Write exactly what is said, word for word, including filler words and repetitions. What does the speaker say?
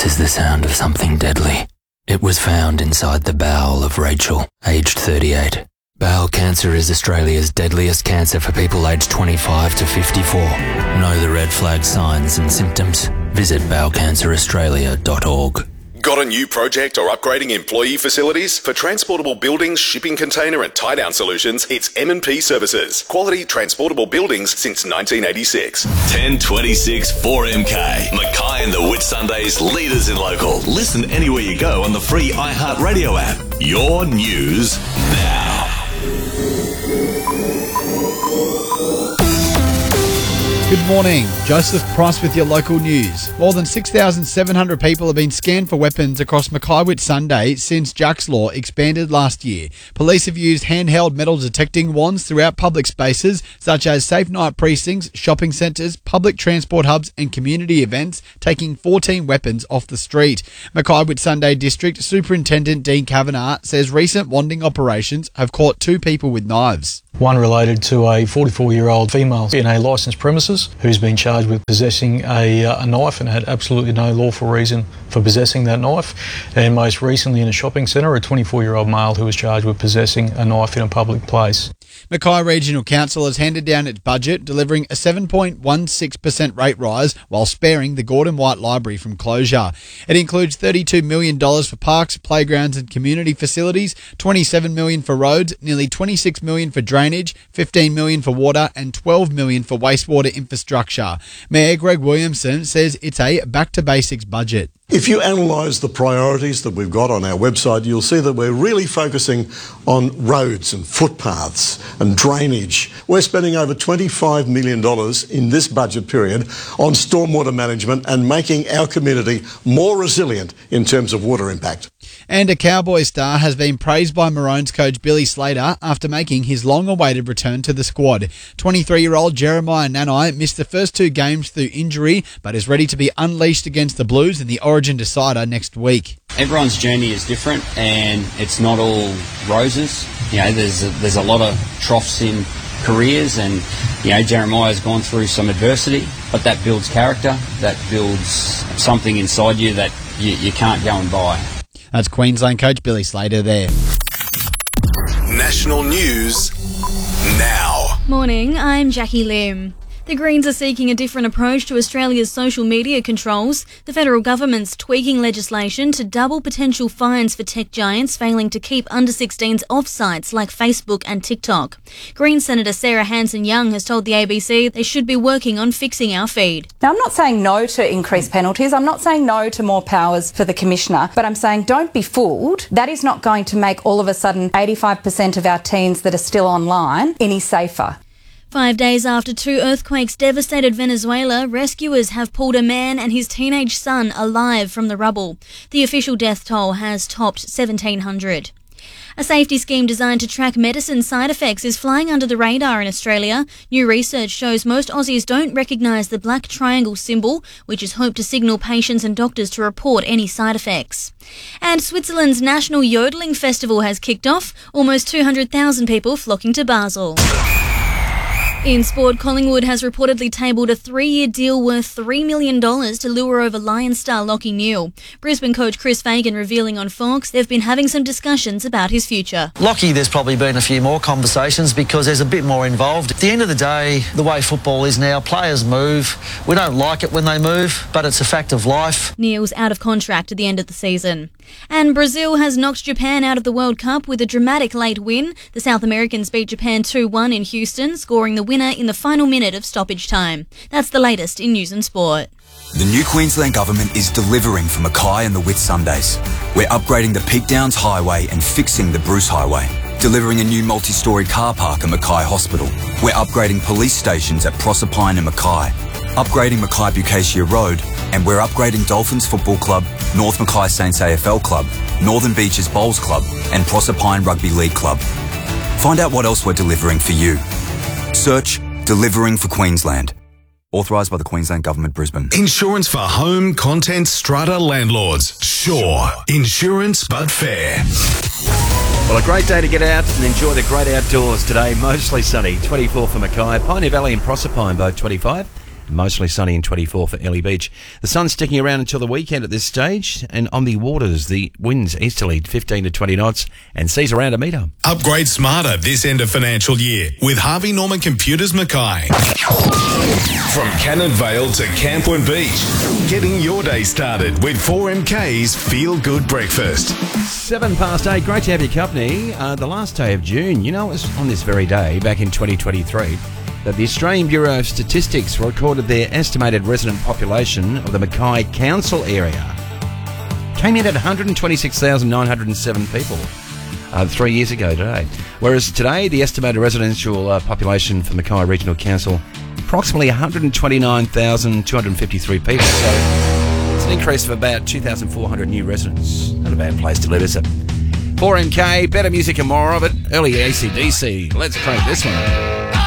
This is the sound of something deadly. It was found inside the bowel of Rachel, aged thirty-eight. Bowel cancer is Australia's deadliest cancer for people aged twenty-five to fifty-four. Know the red flag signs and symptoms? Visit bowel cancer australia dot org. Got a new project or upgrading employee facilities? For transportable buildings, shipping container and tie-down solutions, it's M and P Services. Quality transportable buildings since nineteen eighty-six. ten twenty-six four M K. Mackay and the Whitsundays, leaders in local. Listen anywhere you go on the free iHeartRadio app. Your news now. Good morning. Joseph Price with your local news. More than six thousand seven hundred people have been scanned for weapons across Mackay Whitsunday since Jack's Law expanded last year. Police have used handheld metal detecting wands throughout public spaces such as safe night precincts, shopping centres, public transport hubs and community events, taking fourteen weapons off the street. Mackay Whitsunday District Superintendent Dean Kavanagh says recent wanding operations have caught two people with knives. One related to a forty-four-year-old female in a licensed premises who's been charged with possessing a, uh, a knife and had absolutely no lawful reason for possessing that knife. And most recently in a shopping centre, a twenty-four-year-old male who was charged with possessing a knife in a public place. Mackay Regional Council has handed down its budget, delivering a seven point one six percent rate rise while sparing the Gordon White Library from closure. It includes thirty-two million dollars for parks, playgrounds and community facilities, twenty-seven million dollars for roads, nearly twenty-six million dollars for drainage, fifteen million dollars for water and twelve million dollars for wastewater infrastructure. Mayor Greg Williamson says it's a back-to-basics budget. If you analyse the priorities that we've got on our website, you'll see that we're really focusing on roads and footpaths and drainage. We're spending over twenty-five million dollars in this budget period on stormwater management and making our community more resilient in terms of water impact. And a Cowboy star has been praised by Maroons coach Billy Slater after making his long-awaited return to the squad. twenty-three-year-old Jeremiah Nanai missed the first two games through injury, but is ready to be unleashed against the Blues in the Origin decider next week. Everyone's journey is different and it's not all roses. You know, there's a, there's a lot of troughs in careers and, you know, Jeremiah's gone through some adversity, but that builds character, that builds something inside you that you, you can't go and buy. That's Queensland coach Billy Slater there. National news now. Morning, I'm Jackie Lim. The Greens are seeking a different approach to Australia's social media controls. The federal government's tweaking legislation to double potential fines for tech giants failing to keep under sixteens off sites like Facebook and TikTok. Greens Senator Sarah Hanson-Young has told the A B C they should be working on fixing our feed. Now, I'm not saying no to increased penalties. I'm not saying no to more powers for the Commissioner, but I'm saying don't be fooled. That is not going to make all of a sudden eighty-five percent of our teens that are still online any safer. Five days after two earthquakes devastated Venezuela, rescuers have pulled a man and his teenage son alive from the rubble. The official death toll has topped seventeen hundred. A safety scheme designed to track medicine side effects is flying under the radar in Australia. New research shows most Aussies don't recognise the black triangle symbol, which is hoped to signal patients and doctors to report any side effects. And Switzerland's National Yodeling Festival has kicked off, almost two hundred thousand people flocking to Basel. In sport, Collingwood has reportedly tabled a three-year deal worth three million dollars to lure over Lions star Lachie Neale. Brisbane coach Chris Fagan revealing on Fox they've been having some discussions about his future. Lachie, there's probably been a few more conversations because there's a bit more involved. At the end of the day, the way football is now, players move. We don't like it when they move, but it's a fact of life. Neale's out of contract at the end of the season. And Brazil has knocked Japan out of the World Cup with a dramatic late win. The South Americans beat Japan two one in Houston, scoring the winner in the final minute of stoppage time. That's the latest in news and sport. The new Queensland Government is delivering for Mackay and the Whitsundays. We're upgrading the Peak Downs Highway and fixing the Bruce Highway. Delivering a new multi-storey car park at Mackay Hospital. We're upgrading police stations at Proserpine and Mackay. Upgrading Mackay Bucacia Road, and we're upgrading Dolphins Football Club, North Mackay Saints A F L Club, Northern Beaches Bowls Club and Proserpine Rugby League Club. Find out what else we're delivering for you. Search Delivering for Queensland. Authorised by the Queensland Government, Brisbane. Insurance for home, content, strata landlords. Sure. Insurance but fair. Well, a great day to get out and enjoy the great outdoors today. Mostly sunny. twenty-four for Mackay. Pioneer Valley and Proserpine both twenty-five. Mostly sunny and twenty-four for Ellie Beach. The sun's sticking around until the weekend at this stage. And on the waters, the winds easterly fifteen to twenty knots and seas around a metre. Upgrade smarter this end of financial year with Harvey Norman Computers Mackay. From Cannon Vale to Camplin Beach, getting your day started with four M K's Feel Good Breakfast. Seven past eight. Great to have your company. Uh, the last day of June, you know, it was on this very day back in twenty twenty-three that the Australian Bureau of Statistics recorded their estimated resident population of the Mackay Council area came in at one hundred twenty-six thousand nine hundred seven people uh, three years ago today. Whereas today, the estimated residential uh, population for Mackay Regional Council approximately one hundred twenty-nine thousand two hundred fifty-three people. So it's an increase of about two thousand four hundred new residents. Not a bad place to live, is it? four M K, better music and more of it. Early A C D C. Let's crank this one.